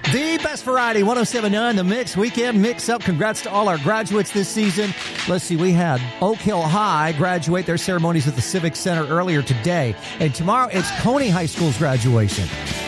The best variety, 107.9 The Mix, weekend mix-up. Congrats to all our graduates this season. Let's see, we had Oak Hill High graduate their ceremonies at the Civic Center earlier today. And tomorrow, it's Coney High School's graduation.